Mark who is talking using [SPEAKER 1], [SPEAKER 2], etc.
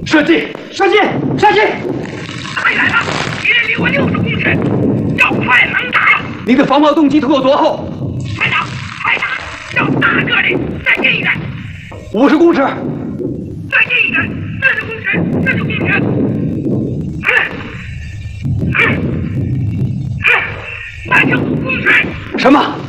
[SPEAKER 1] 射击！射击！射击！
[SPEAKER 2] 快来了！敌人离我60公尺，要快能打。
[SPEAKER 1] 您的防炮动机图有多厚？
[SPEAKER 2] 快打！快打！要大个的，再近一点。
[SPEAKER 1] 50公尺。
[SPEAKER 2] 再近一点，40公尺，40公尺。35公尺。
[SPEAKER 1] 什么？